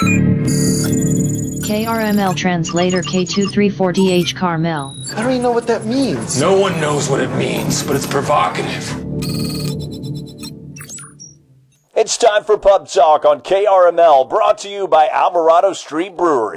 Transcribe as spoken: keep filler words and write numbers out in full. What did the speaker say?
K R M L translator K two three four D H Carmel. I don't even know what that means. No one knows what it means, but it's provocative. It's time for Pub Talk on K R M L, brought to you by Alvarado Street Brewery.